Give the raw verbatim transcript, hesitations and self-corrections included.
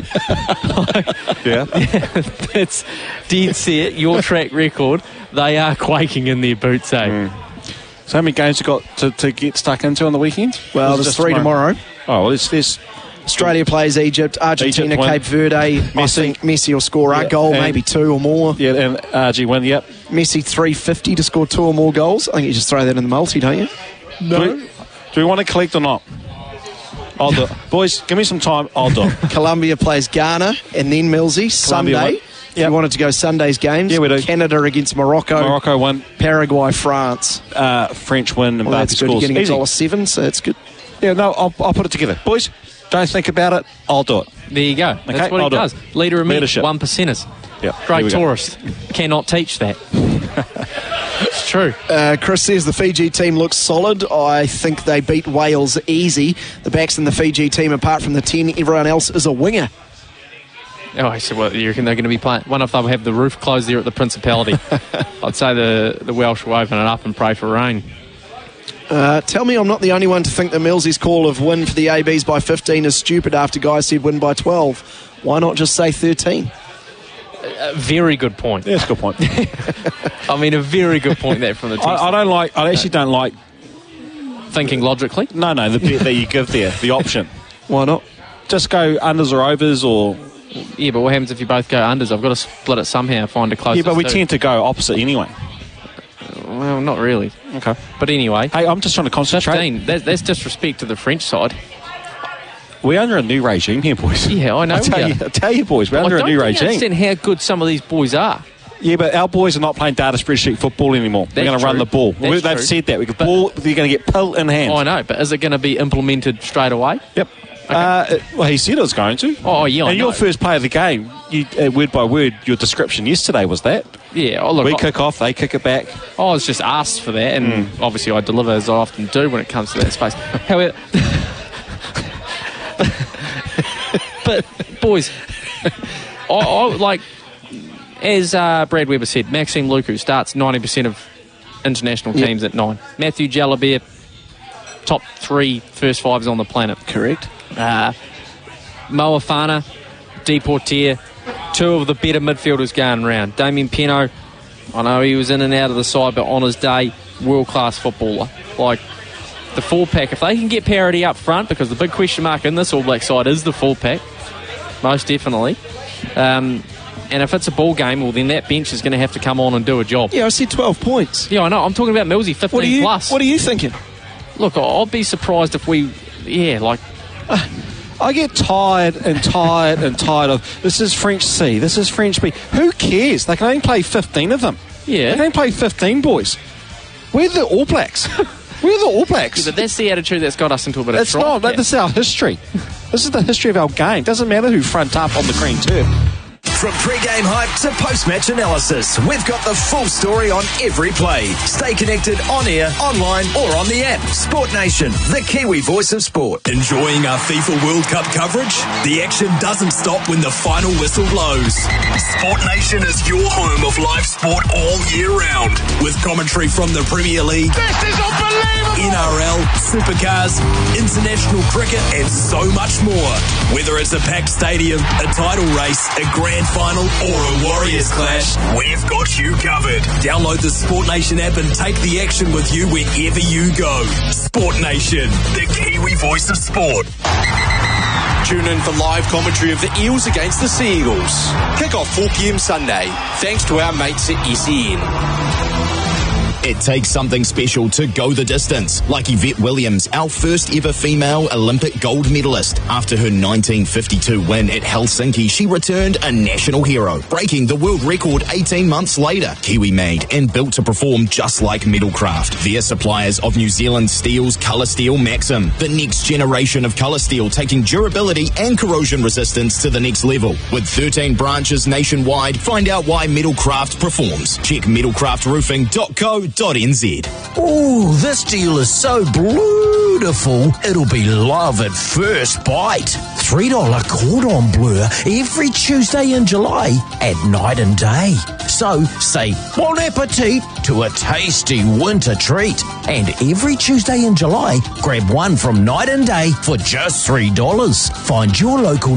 like, yeah. yeah, that's dead set. Your track record, they are quaking in their boots, eh? Mm. So how many games you got to, to get stuck into on the weekend? Well, there's three tomorrow. tomorrow. Oh, well, there's, there's Australia plays Egypt, Argentina, Egypt Cape Verde. Messi. I think Messi will score yeah. a goal, and, maybe two or more. Yeah, and R G win, yep. Messi three fifty to score two or more goals. I think you just throw that in the multi, don't you? No. Do we, do we want to collect or not? I'll do it. Boys, give me some time, I'll do it. Colombia plays Ghana, and then Millsy, Sunday. Won. If yep. you wanted to go Sunday's games, yeah, we do. Canada against Morocco. Morocco won. Paraguay, France. Uh, French win and well, that's good. Scores. You're getting a dollar seven, so that's good. Yeah, no, I'll, I'll put it together. Boys, don't think about it, I'll do it. There you go. Okay, That's what I'll he does. Leader of men, one percenters. Yep. Great tourist. Cannot teach that. It's true. Uh, Chris says the Fiji team looks solid. I think they beat Wales easy. The backs in the Fiji team, apart from the ten, everyone else is a winger. Oh, I said, well, you reckon they're going to be playing? One if they'll have the roof closed there at the Principality. I'd say the, the Welsh will open it up and pray for rain. Uh, tell me I'm not the only one to think that Millsy's call of win for the A Bs by fifteen is stupid after Guy said win by twelve. Why not just say thirteen? A very good point. Yeah, that's a good point. I mean, a very good point there from the text. I, I don't like, I actually don't like thinking logically. No, no, the bit that you give there, the option. Why not? Just go unders or overs or... Yeah, but what happens if you both go unders? I've got to split it somehow and find a close. Yeah, but we two. tend to go opposite anyway. Well, not really. Okay. But anyway. Hey, I'm just trying to concentrate. fifteen, that's, that's disrespect to the French side. We're under a new regime here, boys. Yeah, I know. I tell, you, I tell you, boys, we're well, under a new regime. I don't understand how good some of these boys are. Yeah, but our boys are not playing data spreadsheet football anymore. That's we're going to run the ball. They've true. said that. We can ball, you're going to get pill in hand. Oh, I know, but is it going to be implemented straight away? Yep. Okay. Uh, well, he said it was going to. Oh, yeah, I And know. your first play of the game, you, uh, word by word, your description yesterday was that. Yeah. Oh, look, we I, kick off, they kick it back. I was just asked for that, and mm. obviously I deliver as I often do when it comes to that space. However... But, boys, I, I like, as uh, Brad Weber said, Maxime Luku starts ninety percent of international teams yep. at nine. Matthew Jalabert, top three first fives on the planet. Correct. Uh, Moafana, Deportier, two of the better midfielders going round. Damien Penaud, I know he was in and out of the side, but on his day, world-class footballer. Like, the full-pack, if they can get parity up front, because the big question mark in this All Black side is the full-pack, most definitely. Um, and if it's a ball game, well, then that bench is going to have to come on and do a job. Yeah, I said twelve points. Yeah, I know. I'm talking about Millsy, fifteen what are you, plus. What are you thinking? Look, I'll be surprised if we... Yeah, like... Uh, I get tired and tired and tired of, this is French C, this is French B. Who cares? They can only play fifteen of them. Yeah. They can only play fifteen boys. We're the All Blacks. We're the All Blacks. Yeah, but that's the attitude that's got us into a bit of It's not. That. This is our history. This is the history of our game. Doesn't matter who front up on the green turf. From pre-game hype to post-match analysis, we've got the full story on every play. Stay connected on air, online or on the app. Sport Nation, the Kiwi voice of sport. Enjoying our FIFA World Cup coverage? The action doesn't stop when the final whistle blows. Sport Nation is your home of live sport all year round. With commentary from the Premier League, this is unbelievable! N R L, Supercars, international cricket and so much more. Whether it's a packed stadium, a title race, a grand final or a Warriors clash, we've got you covered. Download the Sport Nation app and take the action with you wherever you go. Sport Nation, the Kiwi voice of sport. Tune in for live commentary of the Eels against the Sea Eagles. Kick off four p.m. Sunday, thanks to our mates at S E N. It takes something special to go the distance, like Yvette Williams, our first ever female Olympic gold medalist. After her nineteen fifty-two win at Helsinki, she returned a national hero, breaking the world record eighteen months later. Kiwi made and built to perform just like Metalcraft. They're suppliers of New Zealand Steel's Colour Steel Maxim, the next generation of colour steel, taking durability and corrosion resistance to the next level. With thirteen branches nationwide, find out why Metalcraft performs. Check metalcraft roofing dot co dot n z. Ooh, this deal is so beautiful, it'll be love at first bite. three dollar cordon bleu every Tuesday in July at night and day. So say bon appetit to a tasty winter treat. And every Tuesday in July, grab one from night and day for just three dollars. Find your local